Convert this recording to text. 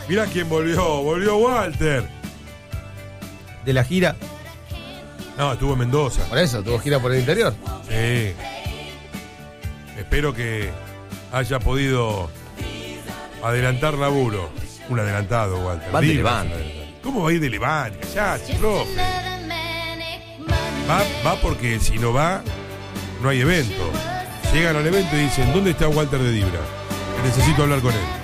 Mirá quién volvió Walter. De la gira. No, estuvo en Mendoza. Por eso, tuvo gira por el interior. Sí. Espero que haya podido adelantar laburo. Un adelantado, Walter. Van de Leván. ¿Cómo va a ir de Leván? Callate, profe. Va porque si no va, no hay evento. Llegan al evento y dicen, ¿dónde está Walter de Dibra? Que necesito hablar con él.